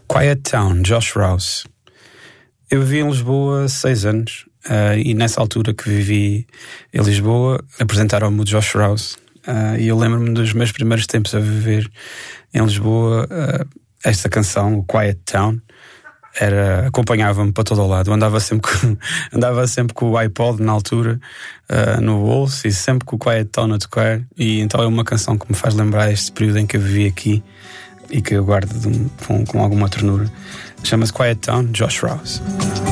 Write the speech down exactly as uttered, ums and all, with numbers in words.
Quiet Town, Josh Rouse. Eu vivi em Lisboa há seis anos uh, e nessa altura que vivi em Lisboa apresentaram-me o Josh Rouse uh, e eu lembro-me dos meus primeiros tempos a viver em Lisboa. Uh, esta canção, o Quiet Town, era, acompanhava-me para todo o lado. Eu andava sempre com, andava sempre com o iPod na altura uh, no bolso e sempre com o Quiet Town a tocar, e então é uma canção que me faz lembrar este período em que eu vivi aqui e que eu guardo de um, com, com alguma ternura. Chama-se Quiet Town, Josh Rouse.